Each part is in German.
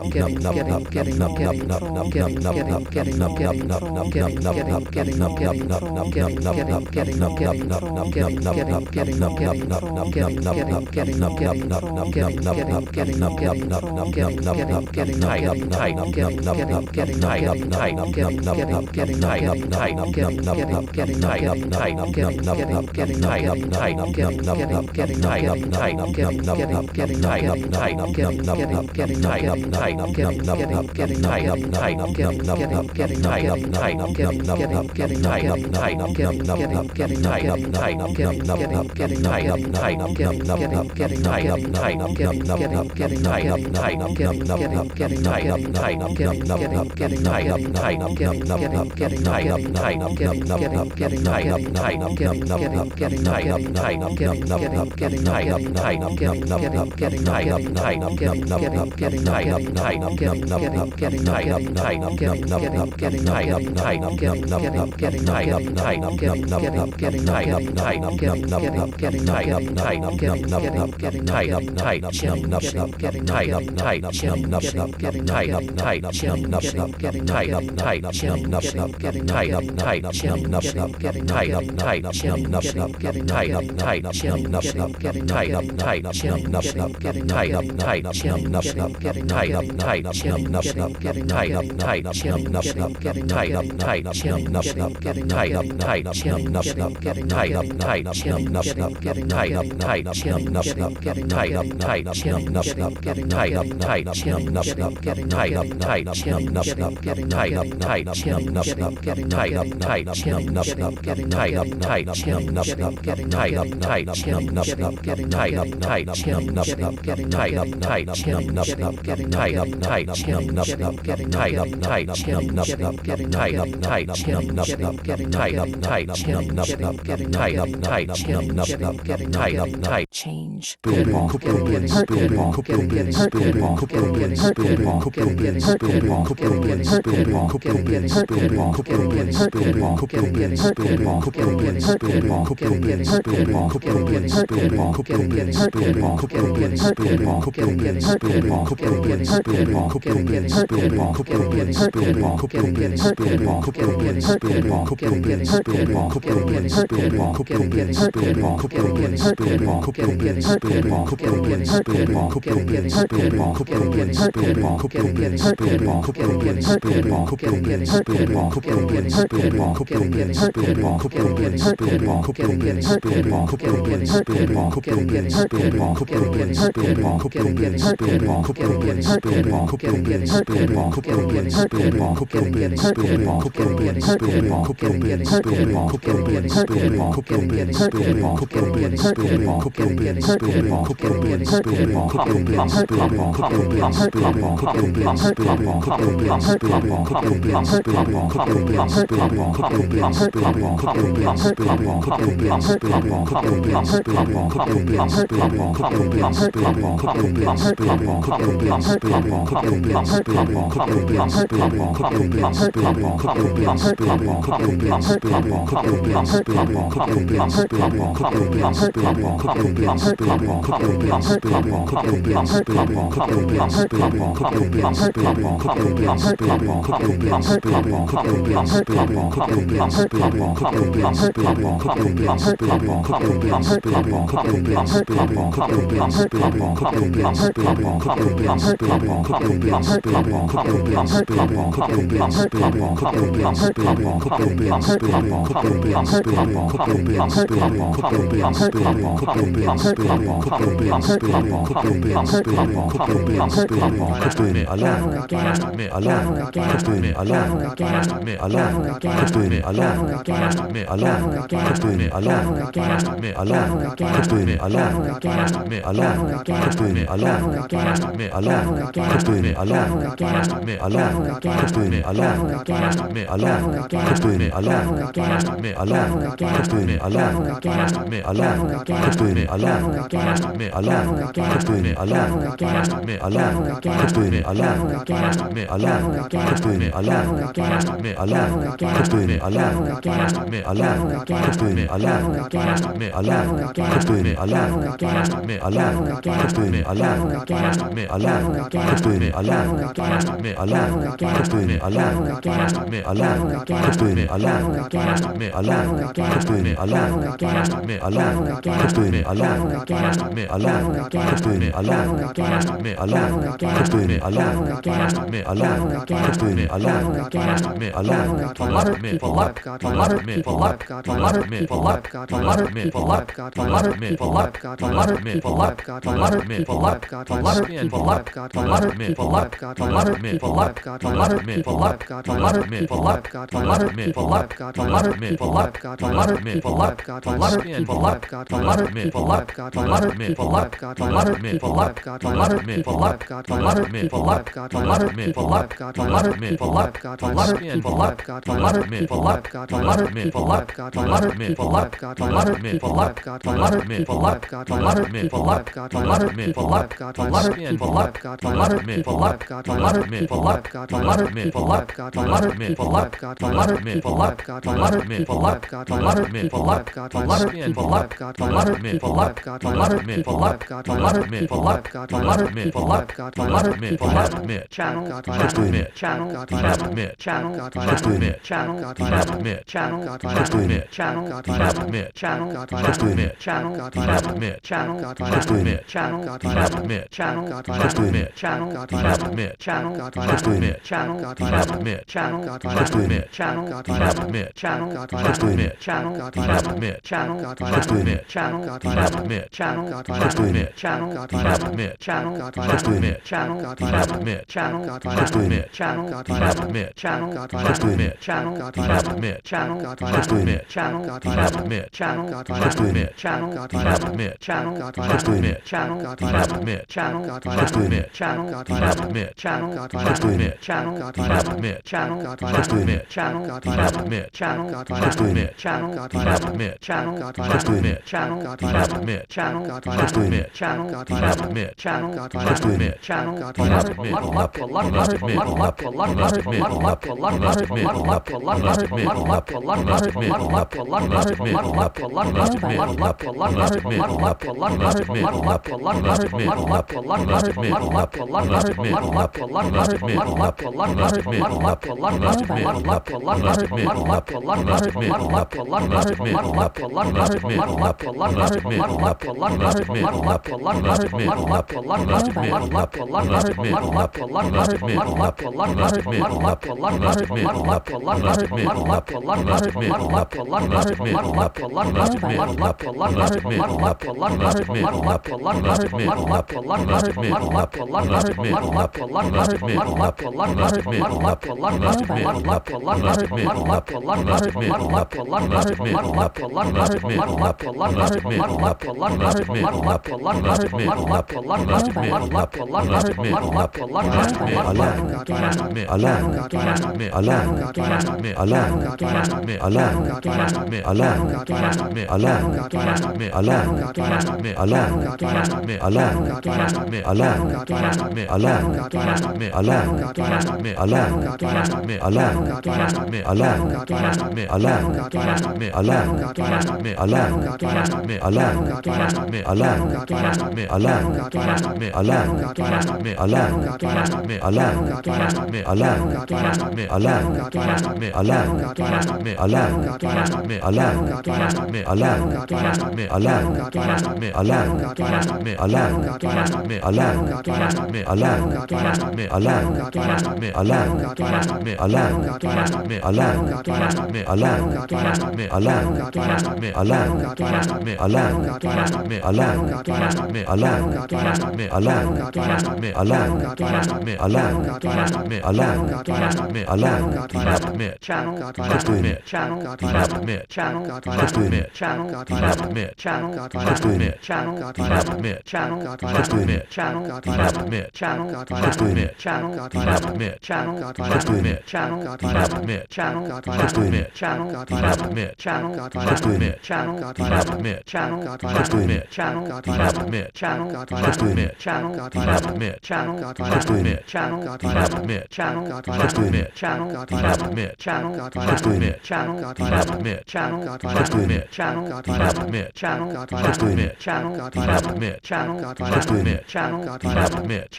Change.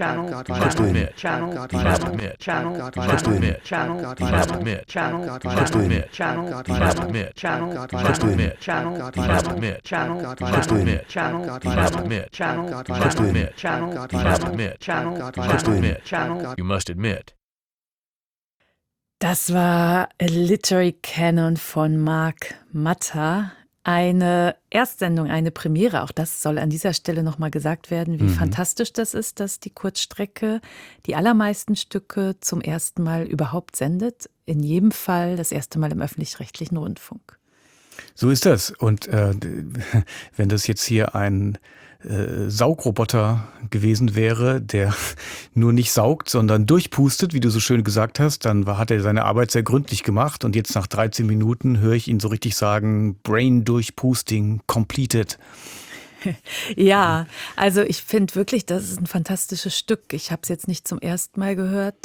You must admit. Das war A Literary Canon von Mark Matter. Eine Erstsendung, eine Premiere, auch das soll an dieser Stelle nochmal gesagt werden, wie fantastisch das ist, dass die Kurzstrecke die allermeisten Stücke zum ersten Mal überhaupt sendet. In jedem Fall das erste Mal im öffentlich-rechtlichen Rundfunk. So ist das. Und wenn das jetzt hier ein Saugroboter gewesen wäre, der nur nicht saugt, sondern durchpustet, wie du so schön gesagt hast, dann hat er seine Arbeit sehr gründlich gemacht. Und jetzt nach 13 Minuten höre ich ihn so richtig sagen, Brain durchpusting completed. Ja, also ich finde wirklich, das ist ein fantastisches Stück. Ich habe es jetzt nicht zum ersten Mal gehört.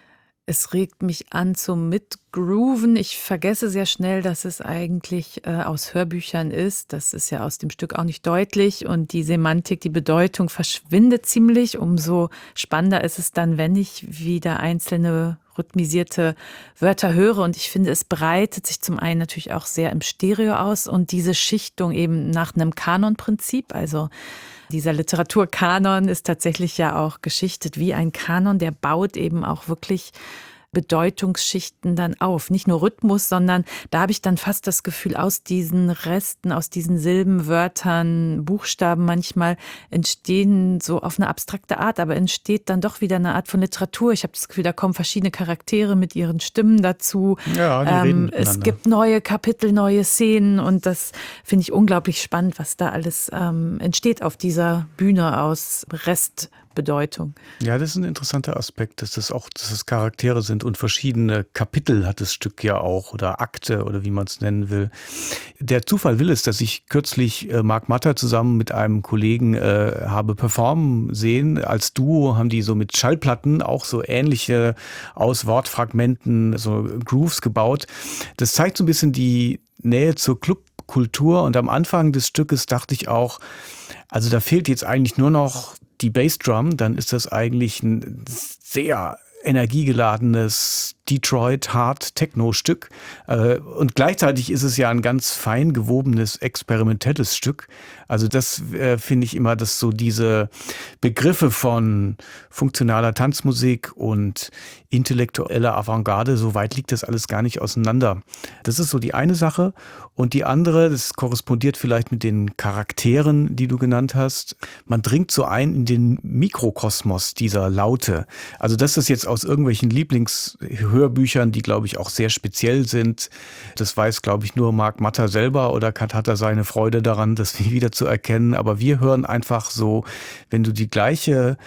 Es regt mich an zum Mitgrooven. Ich vergesse sehr schnell, dass es eigentlich aus Hörbüchern ist. Das ist ja aus dem Stück auch nicht deutlich. Und die Semantik, die Bedeutung verschwindet ziemlich. Umso spannender ist es dann, wenn ich wieder einzelne rhythmisierte Wörter höre. Und ich finde, es breitet sich zum einen natürlich auch sehr im Stereo aus. Und diese Schichtung eben nach einem Kanonprinzip, also dieser Literaturkanon ist tatsächlich ja auch geschichtet wie ein Kanon, der baut eben auch wirklich Bedeutungsschichten dann auf. Nicht nur Rhythmus, sondern da habe ich dann fast das Gefühl, aus diesen Resten, aus diesen Silben, Wörtern, Buchstaben manchmal entstehen so auf eine abstrakte Art, aber entsteht dann doch wieder eine Art von Literatur. Ich habe das Gefühl, da kommen verschiedene Charaktere mit ihren Stimmen dazu. Ja, die reden es gibt neue Kapitel, neue Szenen und das finde ich unglaublich spannend, was da alles entsteht auf dieser Bühne aus Restbedeutung. Ja, das ist ein interessanter Aspekt, dass es Charaktere sind und verschiedene Kapitel hat das Stück ja auch oder Akte oder wie man es nennen will. Der Zufall will es, dass ich kürzlich Mark Matter zusammen mit einem Kollegen habe performen sehen. Als Duo haben die so mit Schallplatten auch so ähnliche aus Wortfragmenten, so Grooves gebaut. Das zeigt so ein bisschen die Nähe zur Clubkultur und am Anfang des Stückes dachte ich auch, also da fehlt jetzt eigentlich nur noch die Bassdrum, dann ist das eigentlich ein sehr energiegeladenes Detroit Hard Techno Stück und gleichzeitig ist es ja ein ganz fein gewobenes experimentelles Stück. Also das finde ich immer, dass so diese Begriffe von funktionaler Tanzmusik und intellektueller Avantgarde, so weit liegt das alles gar nicht auseinander. Das ist so die eine Sache und die andere, das korrespondiert vielleicht mit den Charakteren, die du genannt hast. Man dringt so ein in den Mikrokosmos dieser Laute. Also das ist jetzt aus irgendwelchen Lieblingshörbüchern, die, glaube ich, auch sehr speziell sind. Das weiß, glaube ich, nur Mark Matter selber oder hat er seine Freude daran, das wieder zu erkennen. Aber wir hören einfach so, wenn du die gleiche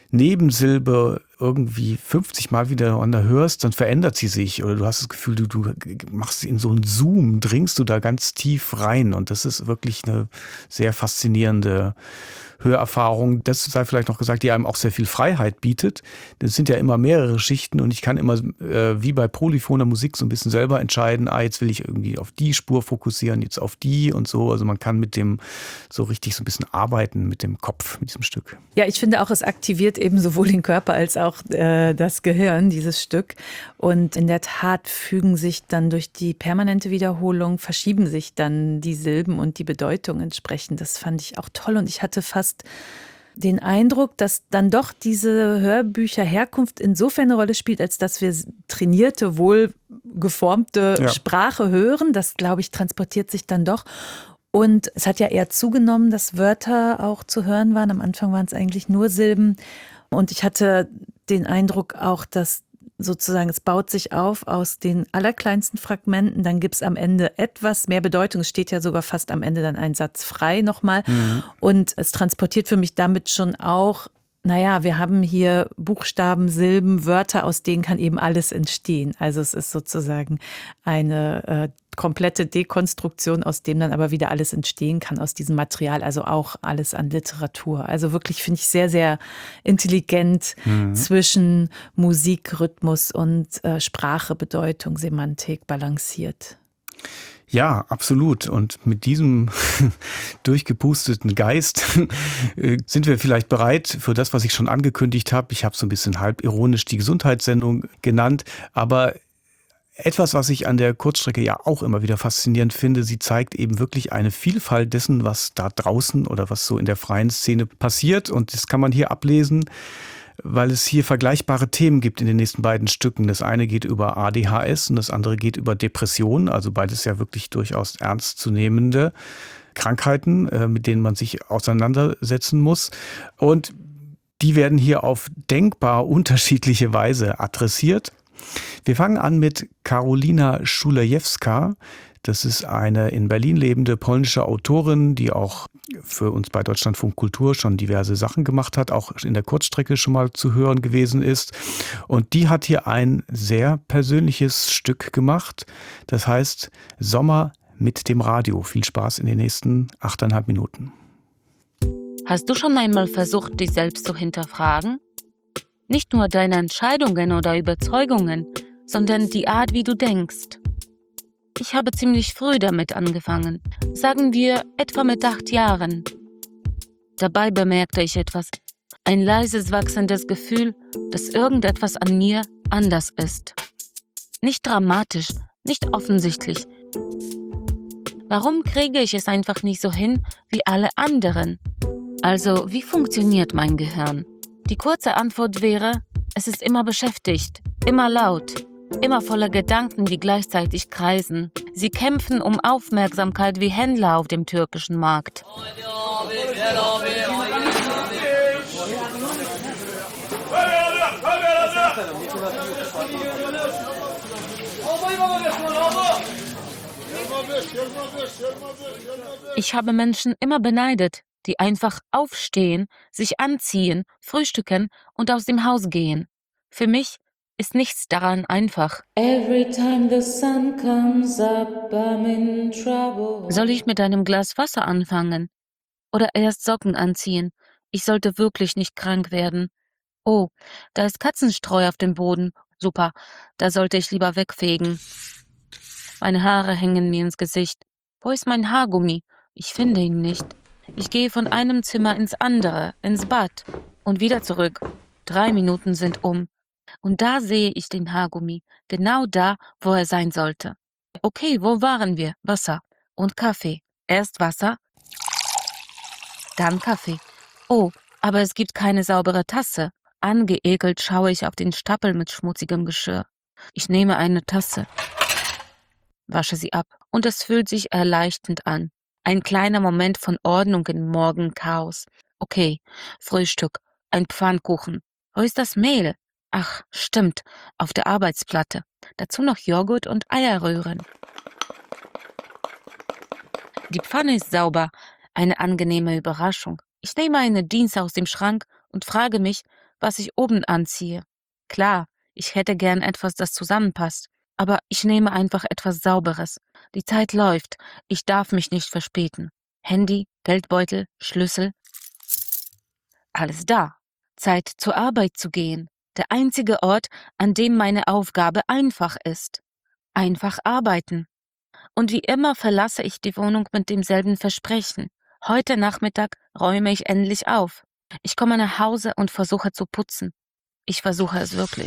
Nebensilbe irgendwie 50 Mal wieder hörst, dann verändert sie sich oder du hast das Gefühl, du machst in so einen Zoom, dringst du da ganz tief rein und das ist wirklich eine sehr faszinierende Hörerfahrung. Das sei vielleicht noch gesagt, die einem auch sehr viel Freiheit bietet. Das sind ja immer mehrere Schichten und ich kann immer wie bei polyphoner Musik so ein bisschen selber entscheiden, jetzt will ich irgendwie auf die Spur fokussieren, jetzt auf die und so. Also man kann mit dem so richtig so ein bisschen arbeiten mit dem Kopf, mit diesem Stück. Ja, ich finde auch, es aktiviert eben sowohl den Körper als auch das Gehirn, dieses Stück. Und in der Tat fügen sich dann durch die permanente Wiederholung, verschieben sich dann die Silben und die Bedeutung entsprechend. Das fand ich auch toll und ich hatte fast den Eindruck, dass dann doch diese Hörbücher Herkunft insofern eine Rolle spielt, als dass wir trainierte, wohlgeformte Sprache hören. Das, glaube ich, transportiert sich dann doch. Und es hat ja eher zugenommen, dass Wörter auch zu hören waren. Am Anfang waren es eigentlich nur Silben. Und ich hatte den Eindruck auch, dass sozusagen, es baut sich auf aus den allerkleinsten Fragmenten, dann gibt es am Ende etwas mehr Bedeutung. Es steht ja sogar fast am Ende dann ein Satz frei nochmal. Und es transportiert für mich damit schon auch, naja, wir haben hier Buchstaben, Silben, Wörter, aus denen kann eben alles entstehen. Also es ist sozusagen eine komplette Dekonstruktion, aus dem dann aber wieder alles entstehen kann, aus diesem Material, also auch alles an Literatur. Also wirklich finde ich sehr, sehr intelligent zwischen Musik, Rhythmus und Sprache, Bedeutung, Semantik balanciert. Ja, absolut. Und mit diesem durchgepusteten Geist sind wir vielleicht bereit für das, was ich schon angekündigt habe. Ich habe so ein bisschen halb ironisch die Gesundheitssendung genannt, aber etwas, was ich an der Kurzstrecke ja auch immer wieder faszinierend finde, sie zeigt eben wirklich eine Vielfalt dessen, was da draußen oder was so in der freien Szene passiert. Und das kann man hier ablesen, weil es hier vergleichbare Themen gibt in den nächsten beiden Stücken. Das eine geht über ADHS und das andere geht über Depression, also beides ja wirklich durchaus ernstzunehmende Krankheiten, mit denen man sich auseinandersetzen muss. Und die werden hier auf denkbar unterschiedliche Weise adressiert. Wir fangen an mit Karolina Szulejewska. Das ist eine in Berlin lebende polnische Autorin, die auch für uns bei Deutschlandfunk Kultur schon diverse Sachen gemacht hat, auch in der Kurzstrecke schon mal zu hören gewesen ist. Und die hat hier ein sehr persönliches Stück gemacht. Das heißt Sommer mit dem Radio. Viel Spaß in den nächsten 8,5 Minuten. Hast du schon einmal versucht, dich selbst zu hinterfragen? Nicht nur deine Entscheidungen oder Überzeugungen, sondern die Art, wie du denkst. Ich habe ziemlich früh damit angefangen, sagen wir etwa mit 8 Jahren. Dabei bemerkte ich etwas, ein leises wachsendes Gefühl, dass irgendetwas an mir anders ist. Nicht dramatisch, nicht offensichtlich. Warum kriege ich es einfach nicht so hin wie alle anderen? Also, wie funktioniert mein Gehirn? Die kurze Antwort wäre, es ist immer beschäftigt, immer laut, immer voller Gedanken, die gleichzeitig kreisen. Sie kämpfen um Aufmerksamkeit wie Händler auf dem türkischen Markt. Ich habe Menschen immer beneidet, die einfach aufstehen, sich anziehen, frühstücken und aus dem Haus gehen. Für mich ist nichts daran einfach. Every time the sun comes up, I'm in trouble. Soll ich mit einem Glas Wasser anfangen? Oder erst Socken anziehen? Ich sollte wirklich nicht krank werden. Oh, da ist Katzenstreu auf dem Boden. Super, da sollte ich lieber wegfegen. Meine Haare hängen mir ins Gesicht. Wo ist mein Haargummi? Ich finde ihn nicht. Ich gehe von einem Zimmer ins andere, ins Bad und wieder zurück. 3 Minuten sind um. Und da sehe ich den Haargummi, genau da, wo er sein sollte. Okay, wo waren wir? Wasser und Kaffee. Erst Wasser, dann Kaffee. Oh, aber es gibt keine saubere Tasse. Angeekelt schaue ich auf den Stapel mit schmutzigem Geschirr. Ich nehme eine Tasse, wasche sie ab und es fühlt sich erleichternd an. Ein kleiner Moment von Ordnung im Morgenchaos. Okay, Frühstück, ein Pfannkuchen. Wo ist das Mehl? Ach, stimmt, auf der Arbeitsplatte. Dazu noch Joghurt und Eierrühren. Die Pfanne ist sauber, eine angenehme Überraschung. Ich nehme eine Jeans aus dem Schrank und frage mich, was ich oben anziehe. Klar, ich hätte gern etwas, das zusammenpasst. Aber ich nehme einfach etwas Sauberes. Die Zeit läuft. Ich darf mich nicht verspäten. Handy, Geldbeutel, Schlüssel. Alles da. Zeit zur Arbeit zu gehen. Der einzige Ort, an dem meine Aufgabe einfach ist. Einfach arbeiten. Und wie immer verlasse ich die Wohnung mit demselben Versprechen. Heute Nachmittag räume ich endlich auf. Ich komme nach Hause und versuche zu putzen. Ich versuche es wirklich.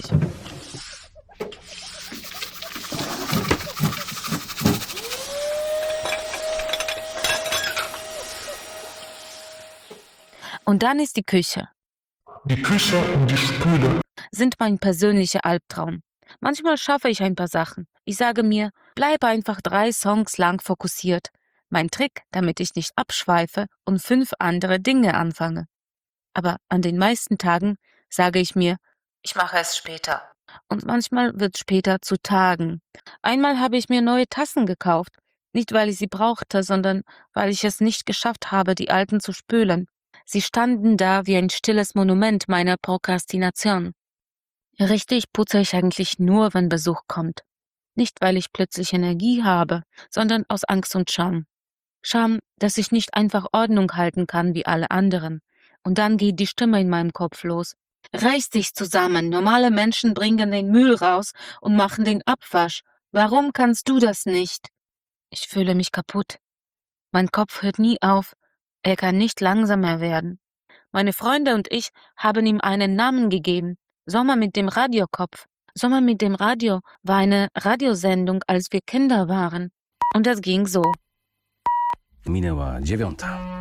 Und dann ist die Küche. Die Küche und die Spüle Sind mein persönlicher Albtraum. Manchmal schaffe ich ein paar Sachen. Ich sage mir, bleib einfach 3 Songs lang fokussiert. Mein Trick, damit ich nicht abschweife und 5 andere Dinge anfange. Aber an den meisten Tagen sage ich mir, ich mache es später. Und manchmal wird später zu Tagen. Einmal habe ich mir neue Tassen gekauft. Nicht, weil ich sie brauchte, sondern weil ich es nicht geschafft habe, die alten zu spülen. Sie standen da wie ein stilles Monument meiner Prokrastination. Richtig putze ich eigentlich nur, wenn Besuch kommt. Nicht, weil ich plötzlich Energie habe, sondern aus Angst und Scham. Scham, dass ich nicht einfach Ordnung halten kann wie alle anderen. Und dann geht die Stimme in meinem Kopf los. Reiß dich zusammen, normale Menschen bringen den Müll raus und machen den Abwasch. Warum kannst du das nicht? Ich fühle mich kaputt. Mein Kopf hört nie auf. Er kann nicht langsamer werden. Meine Freunde und ich haben ihm einen Namen gegeben. Sommer mit dem Radiokopf. Sommer mit dem Radio war eine Radiosendung, als wir Kinder waren. Und das ging so. Minęła 9.